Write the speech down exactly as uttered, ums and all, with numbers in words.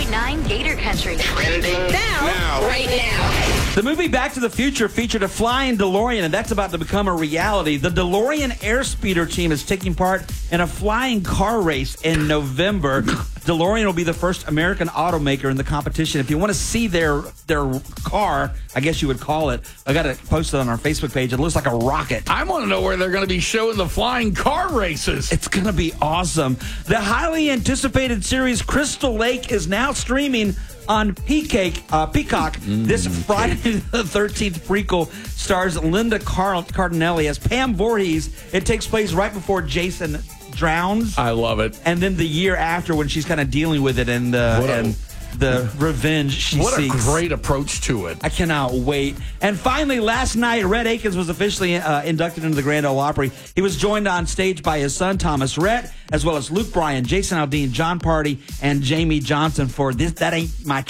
point nine Gator Country. Trending Now, now. right now. The movie Back to the Future featured a flying DeLorean, and that's about to become a reality. The DeLorean Airspeeder team is taking part in a flying car race in November. DeLorean will be the first American automaker in the competition. If you want to see their their car, I guess you would call it, I got it posted on our Facebook page. It looks like a rocket. I want to know where they're going to be showing the flying car races. It's going to be awesome. The highly anticipated series Crystal Lake is now streaming on Peacock. Uh, Peacock. Mm, this Friday the thirteenth prequel stars Linda Car- Cardinelli as Pam Voorhees. It takes place right before Jason drowns. I love it. And then the year after when she's kind of dealing with it and, uh, What a- and the revenge she What seeks. a great approach to it. I cannot wait. And finally, last night, Rhett Akins was officially uh, inducted into the Grand Ole Opry. He was joined on stage by his son, Thomas Rhett, as well as Luke Bryan, Jason Aldean, John Party, and Jamie Johnson for This That Ain't My